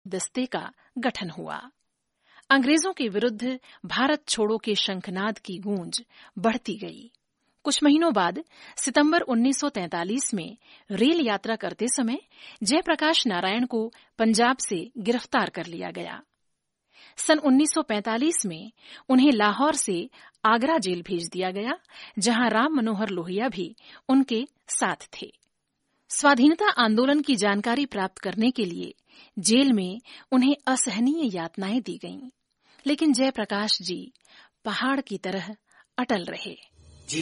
दस्ते का गठन हुआ। अंग्रेजों के विरुद्ध भारत छोड़ो के शंखनाद की गूंज बढ़ती गई। कुछ महीनों बाद सितंबर 1943 में रेल यात्रा करते समय जयप्रकाश नारायण को पंजाब से गिरफ्तार कर लिया गया। सन 1945 में उन्हें लाहौर से आगरा जेल भेज दिया गया, जहां राम मनोहर लोहिया भी उनके साथ थे। स्वाधीनता आंदोलन की जानकारी प्राप्त करने के लिए जेल में उन्हें असहनीय यातनाएं दी गईं, लेकिन जयप्रकाश जी पहाड़ की तरह अटल रहे।